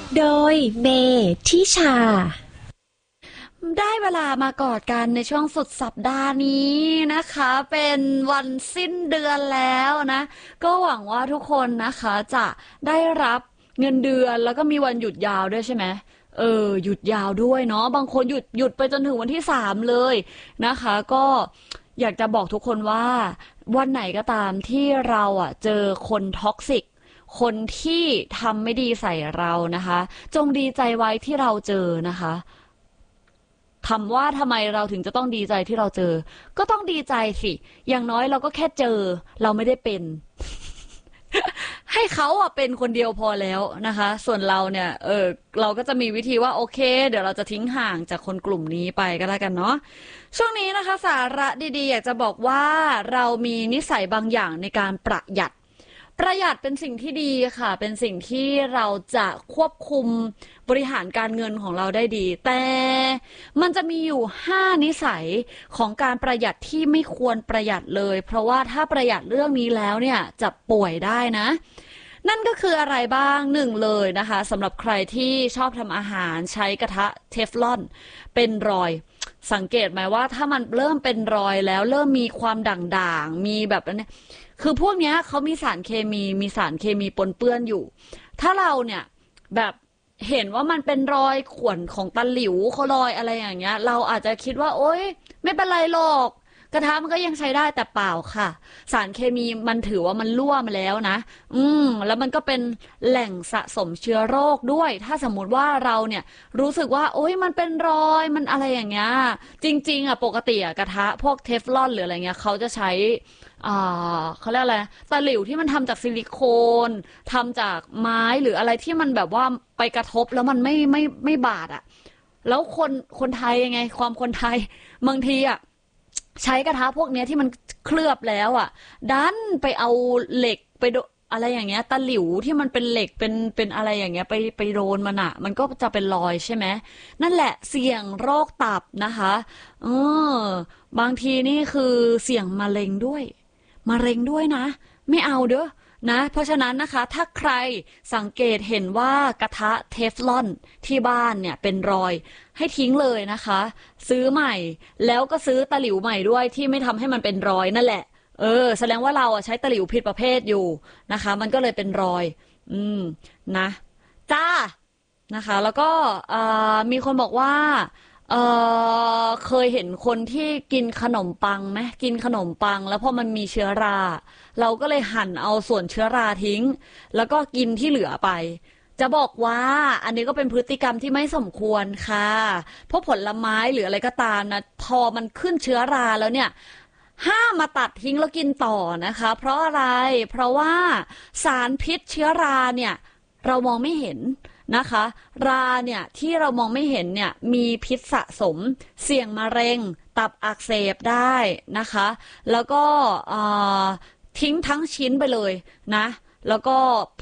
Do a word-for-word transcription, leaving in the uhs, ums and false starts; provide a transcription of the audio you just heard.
โดยเมทิชาได้เวลามากอดกันในช่วงสุดสัปดาห์นี้นะคะเป็นวันสิ้นเดือนแล้วนะก็หวังว่าทุกคนนะคะจะได้รับเงินเดือนแล้วก็มีวันหยุดยาวด้วยใช่ไหมเออหยุดยาวด้วยเนาะบางคนหยุดหยุดไปจนถึงวันที่สามเลยนะคะก็อยากจะบอกทุกคนว่าวันไหนก็ตามที่เราอ่ะเจอคนท็อกซิกคนที่ทำไม่ดีใส่เรานะคะจงดีใจไว้ที่เราเจอนะคะคำว่าทำไมเราถึงจะต้องดีใจที่เราเจอก็ต้องดีใจสิอย่างน้อยเราก็แค่เจอเราไม่ได้เป็นให้เขาอ่ะเป็นคนเดียวพอแล้วนะคะส่วนเราเนี่ยเออเราก็จะมีวิธีว่าโอเคเดี๋ยวเราจะทิ้งห่างจากคนกลุ่มนี้ไปก็แล้วกันเนาะช่วงนี้นะคะสาระดีๆอยากจะบอกว่าเรามีนิสัยบางอย่างในการประหยัดประหยัดเป็นสิ่งที่ดีค่ะเป็นสิ่งที่เราจะควบคุมบริหารการเงินของเราได้ดีแต่มันจะมีอยู่ห้านิสัยของการประหยัดที่ไม่ควรประหยัดเลยเพราะว่าถ้าประหยัดเรื่องนี้แล้วเนี่ยจะป่วยได้นะนั่นก็คืออะไรบ้างหนึ่งเลยนะคะสำหรับใครที่ชอบทำอาหารใช้กระทะเทฟลอนเป็นรอยสังเกตไหมว่าถ้ามันเริ่มเป็นรอยแล้วเริ่มมีความด่างๆมีแบบนั้นเนี่ยคือพวกเนี้ยเขามีสารเคมีมีสารเคมีปนเปื้อนอยู่ถ้าเราเนี่ยแบบเห็นว่ามันเป็นรอยข่วนของตะหลิวเขารอยอะไรอย่างเงี้ยเราอาจจะคิดว่าโอ๊ยไม่เป็นไรหรอกกระทะมันก็ยังใช้ได้แต่เปล่าค่ะสารเคมีมันถือว่ามันรั่วมาแล้วนะอืมแล้วมันก็เป็นแหล่งสะสมเชื้อโรคด้วยถ้าสมมุติว่าเราเนี่ยรู้สึกว่าโอ๊ยมันเป็นรอยมันอะไรอย่างเงี้ยจริงๆอ่ะปกติอ่ะกระทะพวกเทฟลอนหรืออะไรเงี้ยเขาจะใช้อ่าเขาเรียกอะไรตะหลิวที่มันทำจากซิลิโคนทำจากไม้หรืออะไรที่มันแบบว่าไปกระทบแล้วมันไม่ไม่ไม่บาดอ่ะแล้วคนคนไทยยังไงความคนไทยบางทีอ่ะใช้กระทะพวกเนี้ยที่มันเคลือบแล้วอ่ะดันไปเอาเหล็กไปโดอะไรอย่างเงี้ยตะหลิวที่มันเป็นเหล็กเป็นเป็นอะไรอย่างเงี้ยไปไปโดนมันอ่ะมันก็จะเป็นรอยใช่ไหมนั่นแหละเสี่ยงโรคตับนะคะเออบางทีนี่คือเสี่ยงมะเร็งด้วย มะเร็งด้วยนะไม่เอาเด้อนะเพราะฉะนั้นนะคะถ้าใครสังเกตเห็นว่ากระทะเทฟลอนที่บ้านเนี่ยเป็นรอยให้ทิ้งเลยนะคะซื้อใหม่แล้วก็ซื้อตะหลิวใหม่ด้วยที่ไม่ทำให้มันเป็นรอยนั่นแหละเออแสดงว่าเราอ่ะใช้ตะหลิวผิดประเภทอยู่นะคะมันก็เลยเป็นรอยอืมนะจ้านะคะแล้วก็มีคนบอกว่า เออเคยเห็นคนที่กินขนมปังไหมกินขนมปังแล้วพอมันมีเชื้อราเราก็เลยหั่นเอาส่วนเชื้อราทิ้งแล้วก็กินที่เหลือไปจะบอกว่าอันนี้ก็เป็นพฤติกรรมที่ไม่สมควรค่ะเพราะผลไม้หรืออะไรก็ตามนะพอมันขึ้นเชื้อราแล้วเนี่ยห้ามมาตัดทิ้งแล้วกินต่อนะคะเพราะอะไรเพราะว่าสารพิษเชื้อราเนี่ยเรามองไม่เห็น นะคะราเนี่ยที่เรามองไม่เห็นเนี่ยมีพิษสะสมเสี่ยงมะเร็งตับอักเสบได้นะคะแล้วก็ทิ้งทั้งชิ้นไปเลยนะแล้วก็